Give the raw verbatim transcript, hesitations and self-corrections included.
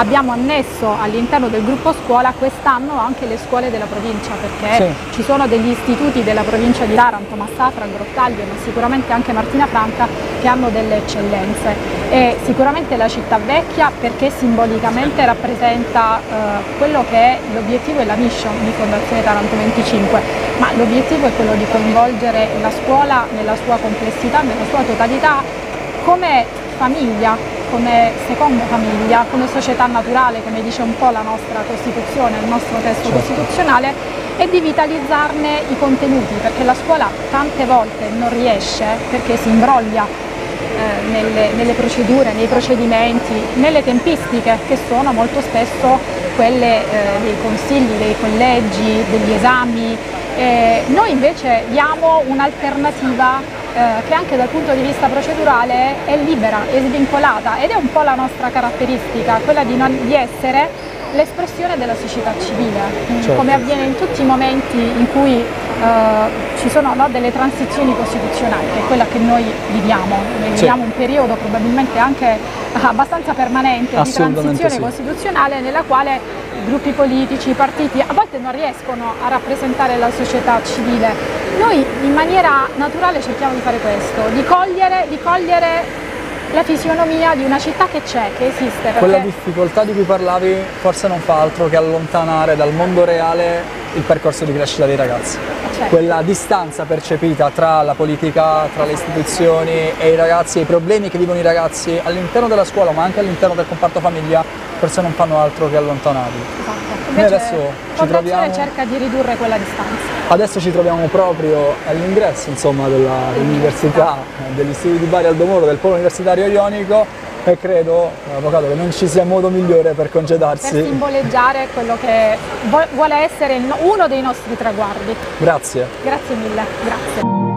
abbiamo annesso all'interno del gruppo scuola quest'anno anche le scuole della provincia, perché sì. ci sono degli istituti della provincia di Taranto, Massafra, Grottaglie, ma sicuramente anche Martina Franca, che hanno delle eccellenze. E sicuramente la città vecchia perché simbolicamente rappresenta eh, quello che è l'obiettivo e la mission di Fondazione Taranto venticinque, ma l'obiettivo è quello di coinvolgere la scuola nella sua complessità, nella sua totalità, come famiglia, come seconda famiglia, come società naturale, come dice un po' la nostra Costituzione, il nostro testo certo. costituzionale, e di vitalizzarne i contenuti, perché la scuola tante volte non riesce, perché si imbroglia eh, nelle, nelle procedure, nei procedimenti, nelle tempistiche, che sono molto spesso quelle eh, dei consigli, dei collegi, degli esami. Eh, noi invece diamo un'alternativa Eh, che anche dal punto di vista procedurale è libera, è svincolata, ed è un po' la nostra caratteristica, quella di, non, di essere l'espressione della società civile, certo. come avviene in tutti i momenti in cui eh, ci sono no, delle transizioni costituzionali, che è quella che noi viviamo. Noi sì. viviamo un periodo probabilmente anche abbastanza permanente di transizione sì. costituzionale, nella quale gruppi politici, partiti a volte non riescono a rappresentare la società civile. Noi in maniera naturale cerchiamo di fare questo, di cogliere, di cogliere la fisionomia di una città che c'è, che esiste. Perché... Quella difficoltà di cui parlavi forse non fa altro che allontanare dal mondo reale il percorso di crescita dei ragazzi. Certo. Quella distanza percepita tra la politica, tra le istituzioni e i ragazzi, e i problemi che vivono i ragazzi all'interno della scuola ma anche all'interno del comparto famiglia, forse non fanno altro che allontanarli. Esatto. Noi adesso ci troviamo... cerca di ridurre quella distanza. Adesso ci troviamo proprio all'ingresso dell'università, degli studi di Bari Aldo Moro, del Polo Universitario Ionico, e credo, avvocato, che non ci sia modo migliore per congedarsi. Per simboleggiare quello che vuole essere uno dei nostri traguardi. Grazie. Grazie mille. Grazie.